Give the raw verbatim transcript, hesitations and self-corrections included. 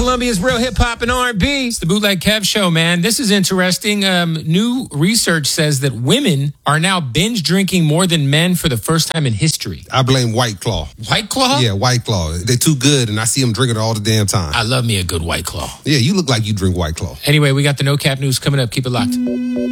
Columbia's real hip hop and R and B. It's the Bootleg Kev Show, man. This is interesting. Um, new research says that women are now binge drinking more than men for the first time in history. I blame White Claw. White Claw? Yeah, White Claw. They're too good, and I see them drinking it all the damn time. I love me a good White Claw. Yeah, you look like you drink White Claw. Anyway, we got the No Cap News coming up. Keep it locked.